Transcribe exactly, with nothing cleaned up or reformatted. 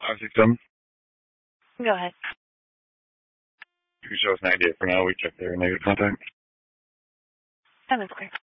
Five six seven. Go ahead. You can show us an idea for now. We check their negative contact. That is clear.